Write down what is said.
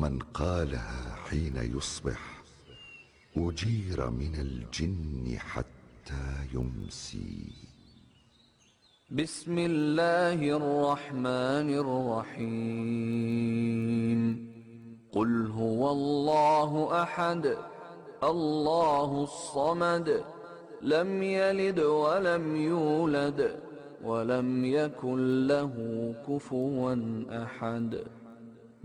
من قالها حين يصبح أجير من الجن حتى يمسي. بسم الله الرحمن الرحيم. قل هو الله أحد الله الصمد لم يلد ولم يولد ولم يكن له كفوا أحد.